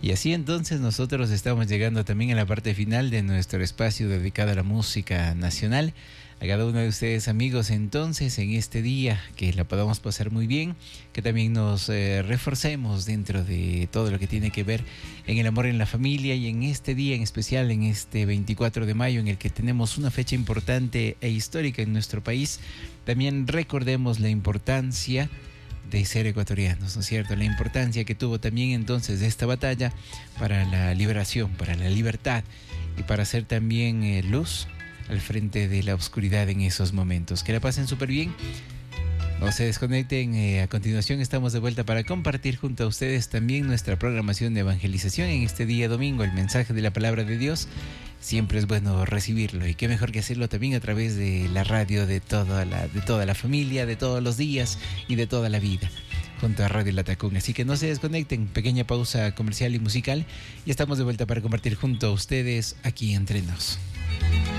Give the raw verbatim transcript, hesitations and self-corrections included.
Y así entonces nosotros estamos llegando también a la parte final de nuestro espacio dedicado a la música nacional. A cada uno de ustedes, amigos, entonces en este día que la podamos pasar muy bien, que también nos eh, reforcemos dentro de todo lo que tiene que ver en el amor en la familia, y en este día en especial, en este veinticuatro de mayo, en el que tenemos una fecha importante e histórica en nuestro país. También recordemos la importancia de ser ecuatorianos, ¿no es cierto? La importancia que tuvo también entonces esta batalla para la liberación, para la libertad y para ser también eh, luz al frente de la oscuridad en esos momentos. Que la pasen súper bien. No se desconecten. Eh, a continuación estamos de vuelta para compartir junto a ustedes también nuestra programación de evangelización en este día domingo. El mensaje de la palabra de Dios siempre es bueno recibirlo, y qué mejor que hacerlo también a través de la radio de toda la, de toda la familia, de todos los días y de toda la vida, junto a Radio Latacún. Así que no se desconecten. Pequeña pausa comercial y musical, y estamos de vuelta para compartir junto a ustedes aquí entre nos.